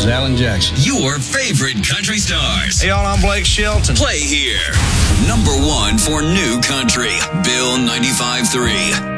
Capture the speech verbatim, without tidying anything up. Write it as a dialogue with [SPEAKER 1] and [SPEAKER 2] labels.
[SPEAKER 1] is Alan Jackson.
[SPEAKER 2] Your favorite country stars.
[SPEAKER 1] Hey, y'all, I'm Blake Shelton.
[SPEAKER 2] Play here. Number one for new country. Bill ninety-five three.